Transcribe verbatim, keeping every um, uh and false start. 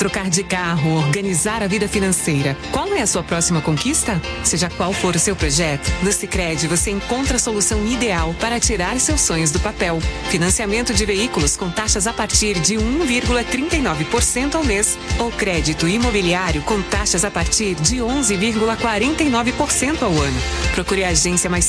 trocar de carro, organizar a vida financeira. Qual é a sua próxima conquista? Seja qual for o seu projeto, no Sicredi você encontra a solução ideal para tirar seus sonhos do papel. Financiamento de veículos com taxas a partir de um vírgula trinta e nove por cento ao mês ou crédito imobiliário com taxas a partir de onze vírgula quarenta e nove por cento ao ano. Procure a agência mais